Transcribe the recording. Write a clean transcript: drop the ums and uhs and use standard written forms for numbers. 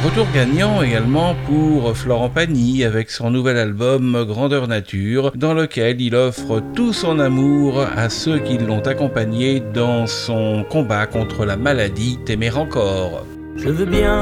Retour gagnant également pour Florent Pagny avec son nouvel album Grandeur Nature, dans lequel il offre tout son amour à ceux qui l'ont accompagné dans son combat contre la maladie T'aimer encore. Je veux bien